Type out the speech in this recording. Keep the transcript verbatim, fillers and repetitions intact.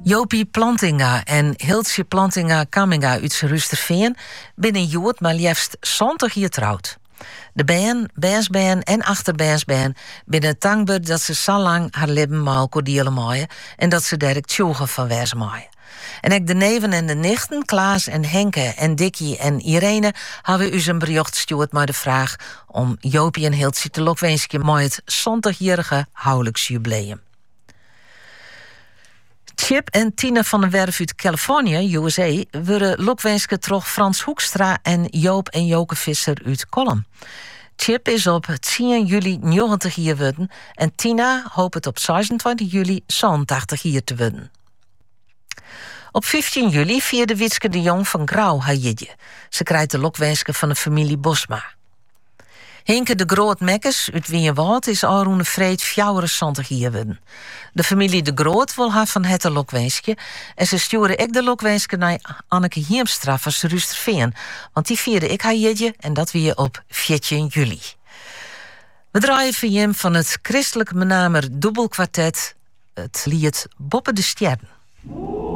Jopie Plantinga en Hiltje Plantinga Kamminga uit Rusterveen binnen Joet maar liefst zontig jaar trouwd. De band, bassband en achterbassband binnen dankbaar dat ze zo lang haar leven maal kon delen maaien en dat ze daar tjoegen van wezen maaien. En ook de neven en de nichten, Klaas en Henke en Dikkie en Irene, hebben u zijn bericht gestuurd met de vraag om Jopie en Hiltje te lokwensen met het zontigjarige huwelijksjubileum. Chip en Tina van der Werf uit Californië, U S A, worden lokwensen terug Frans Hoekstra en Joop en Joke Visser uit Kolm. Chip is op tien juli negentig jaar worden en Tina hoopt het op zesentwintig juli zesentachtig jaar te worden. Op vijftien juli vierde Witske de Jong van Grauw haar jidje. Ze krijgt de lokwensen van de familie Bosma. Hinke de Groot Mekkes uit Wienwoud is al een vreed vijfenzontig jaar worden. De familie de Groot wil haar van het lokwenske en ze sturen ik de lokwenske naar Anneke Hiemstra van Rusterveen, want die vierde ik haar jidje en dat weer op veertien juli. We draaien voor hem van het christelijk menamer dubbelkwartet het lied Boppe de Sterren.